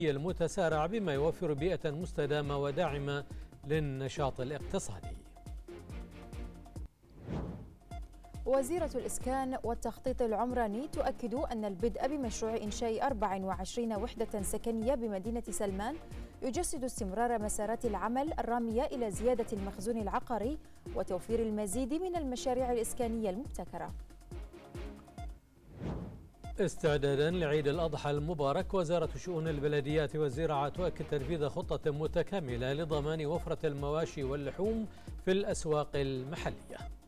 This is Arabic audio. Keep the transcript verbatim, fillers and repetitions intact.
المتسارع بما يوفر بيئة مستدامة وداعمة للنشاط الاقتصادي. وزيرة الإسكان والتخطيط العمراني تؤكد أن البدء بمشروع إنشاء أربع وعشرين وحدة سكنية بمدينة سلمان يجسد استمرار مسارات العمل الرامية إلى زيادة المخزون العقاري وتوفير المزيد من المشاريع الإسكانية المبتكرة. استعدادا لعيد الأضحى المبارك، وزارة شؤون البلديات والزراعة تؤكد تنفيذ خطة متكاملة لضمان وفرة المواشي واللحوم في الأسواق المحلية.